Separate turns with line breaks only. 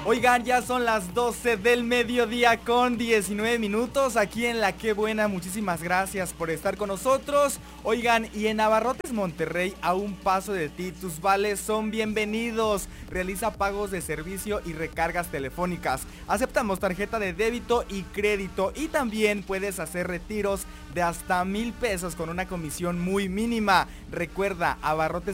Oigan, ya son las 12 del mediodía con 19 minutos aquí en La Qué Buena. Muchísimas gracias por estar con nosotros. Oigan, y en Abarrotes Monterrey, a un paso de ti, tus vales son bienvenidos. Realiza pagos de servicio y recargas telefónicas. Aceptamos tarjeta de débito y crédito y también puedes hacer retiros de hasta 1,000 pesos con una comisión muy mínima. Recuerda, Abarrotes